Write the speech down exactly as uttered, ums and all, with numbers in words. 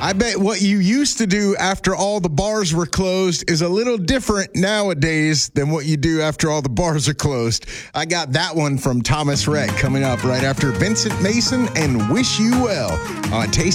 I bet what you used to do after all the bars were closed is a little different nowadays than what you do after all the bars are closed. I got that one from Thomas Rhett coming up right after Vincent Mason and Wish You Well on Taste